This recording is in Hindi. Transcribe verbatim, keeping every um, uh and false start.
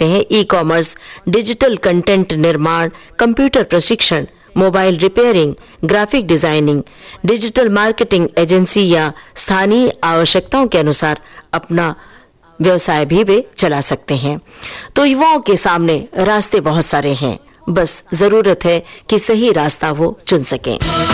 सकते हैं ई कॉमर्स, डिजिटल कंटेंट निर्माण, कंप्यूटर प्रशिक्षण, mobile repairing, graphic designing, digital marketing agency या स्थानीय आवश्यकताओं के अनुसार अपना व्यवसाय भी वे चला सकते हैं। तो युवाओं के सामने रास्ते बहुत सारे हैं, बस जरूरत है कि सही रास्ता वो चुन सकें।